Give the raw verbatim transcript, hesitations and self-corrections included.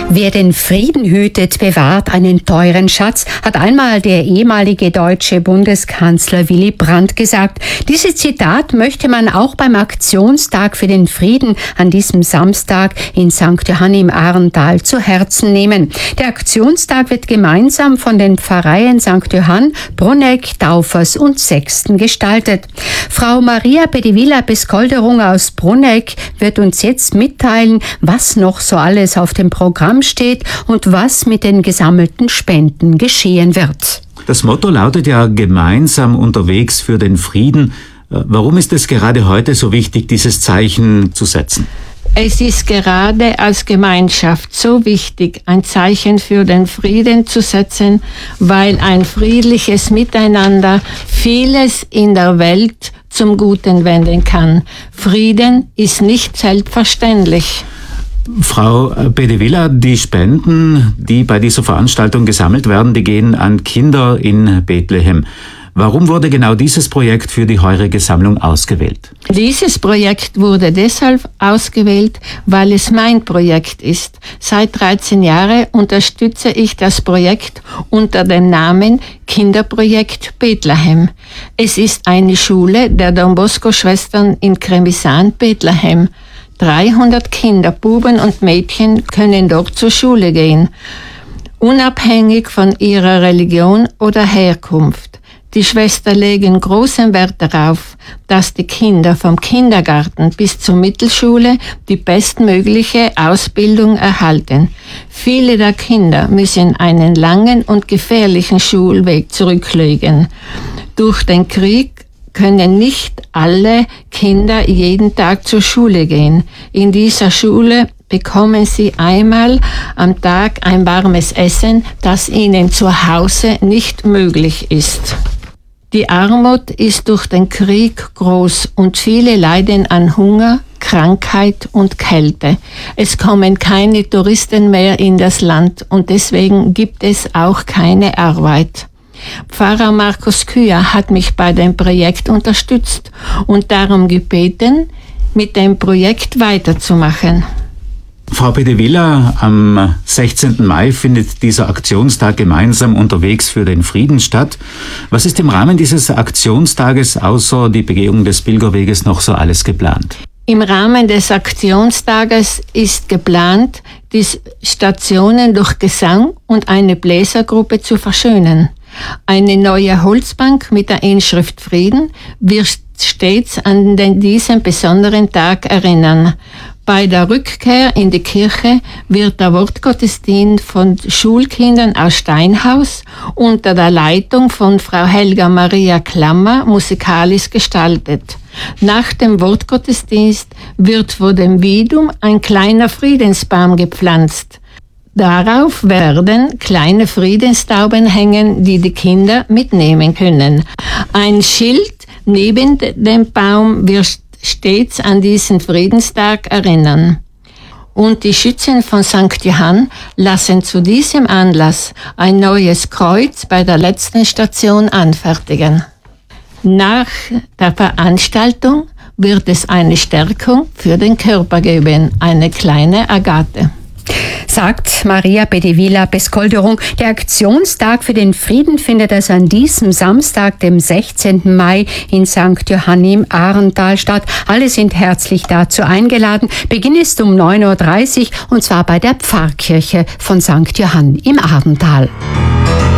Wer den Frieden hütet, bewahrt einen teuren Schatz, hat einmal der ehemalige deutsche Bundeskanzler Willy Brandt gesagt. Dieses Zitat möchte man auch beim Aktionstag für den Frieden an diesem Samstag in Sankt Johann im Ahrntal zu Herzen nehmen. Der Aktionstag wird gemeinsam von den Pfarreien Sankt Johann, Brunegg, Daufers und Sexten gestaltet. Frau Maria Bedivilla-Beskolderung aus Brunegg wird uns jetzt mitteilen, was noch so alles auf dem Programm steht und was mit den gesammelten Spenden geschehen wird. Das Motto lautet ja gemeinsam unterwegs für den Frieden. Warum ist es gerade heute so wichtig, dieses Zeichen zu setzen? Es ist gerade als Gemeinschaft so wichtig, ein Zeichen für den Frieden zu setzen, weil ein friedliches Miteinander vieles in der Welt zum Guten wenden kann. Frieden ist nicht selbstverständlich. Frau Bedivilla, die Spenden, die bei dieser Veranstaltung gesammelt werden, die gehen an Kinder in Bethlehem. Warum wurde genau dieses Projekt für die heurige Sammlung ausgewählt? Dieses Projekt wurde deshalb ausgewählt, weil es mein Projekt ist. Seit dreizehn Jahren unterstütze ich das Projekt unter dem Namen Kinderprojekt Bethlehem. Es ist eine Schule der Don Bosco-Schwestern in Cremisan, Bethlehem. dreihundert Kinder, Buben und Mädchen können dort zur Schule gehen, unabhängig von ihrer Religion oder Herkunft. Die Schwestern legen großen Wert darauf, dass die Kinder vom Kindergarten bis zur Mittelschule die bestmögliche Ausbildung erhalten. Viele der Kinder müssen einen langen und gefährlichen Schulweg zurücklegen. Durch den Krieg können nicht alle Kinder jeden Tag zur Schule gehen. In dieser Schule bekommen sie einmal am Tag ein warmes Essen, das ihnen zu Hause nicht möglich ist. Die Armut ist durch den Krieg groß und viele leiden an Hunger, Krankheit und Kälte. Es kommen keine Touristen mehr in das Land und deswegen gibt es auch keine Arbeit. Pfarrer Markus Küher hat mich bei dem Projekt unterstützt und darum gebeten, mit dem Projekt weiterzumachen. Frau Bedivilla, am sechzehnten Mai findet dieser Aktionstag gemeinsam unterwegs für den Frieden statt. Was ist im Rahmen dieses Aktionstages außer die Begehung des Pilgerweges noch so alles geplant? Im Rahmen des Aktionstages ist geplant, die Stationen durch Gesang und eine Bläsergruppe zu verschönen. Eine neue Holzbank mit der Inschrift Frieden wird stets an den, diesen besonderen Tag erinnern. Bei der Rückkehr in die Kirche wird der Wortgottesdienst von Schulkindern aus Steinhaus unter der Leitung von Frau Helga Maria Klammer musikalisch gestaltet. Nach dem Wortgottesdienst wird vor dem Vidum ein kleiner Friedensbaum gepflanzt. Darauf werden kleine Friedenstauben hängen, die die Kinder mitnehmen können. Ein Schild neben dem Baum wird stets an diesen Friedenstag erinnern. Und die Schützen von Sankt Johann lassen zu diesem Anlass ein neues Kreuz bei der letzten Station anfertigen. Nach der Veranstaltung wird es eine Stärkung für den Körper geben, eine kleine Agathe. Sagt Maria Bedivilla-Beskolderung. Der Aktionstag für den Frieden findet also an diesem Samstag, dem sechzehnten Mai in Sankt Johann im Ahrntal statt. Alle sind herzlich dazu eingeladen. Beginn ist um neun Uhr dreißig und zwar bei der Pfarrkirche von Sankt Johann im Ahrntal.